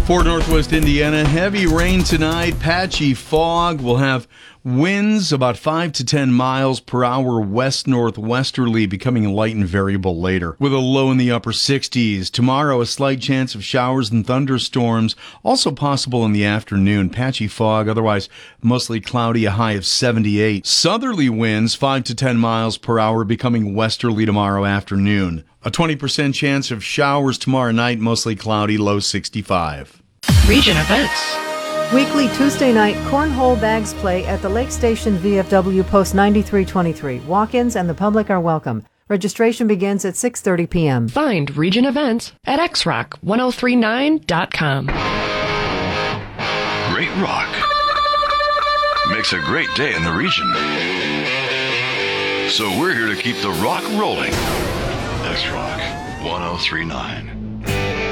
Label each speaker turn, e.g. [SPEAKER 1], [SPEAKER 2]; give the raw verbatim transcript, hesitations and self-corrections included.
[SPEAKER 1] For Northwest Indiana, heavy rain tonight, patchy fog. We'll have winds about five to ten miles per hour west-northwesterly, becoming light and variable later, with a low in the upper sixties. Tomorrow, a slight chance of showers and thunderstorms, also possible in the afternoon. Patchy fog, otherwise mostly cloudy, a high of seventy-eight. Southerly winds, five to ten miles per hour, becoming westerly tomorrow afternoon. A twenty percent chance of showers tomorrow night, mostly cloudy, low sixty-five.
[SPEAKER 2] Region events.
[SPEAKER 3] Weekly Tuesday night cornhole bags play at the Lake Station V F W Post ninety-three twenty-three. Walk-ins and the public are welcome. Registration begins at six thirty p.m.
[SPEAKER 2] Find Region events at x rock ten thirty-nine dot com.
[SPEAKER 4] Great rock makes a great day in the region. So we're here to keep the rock rolling. X-Rock ten thirty-nine.